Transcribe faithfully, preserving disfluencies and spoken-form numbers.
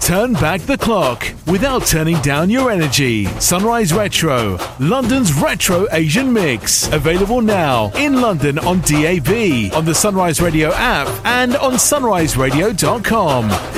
Turn back the clock without turning down your energy. Sunrise Retro, London's retro Asian mix. Available now in London on D A B, on the Sunrise Radio app, and on sunrise radio dot com.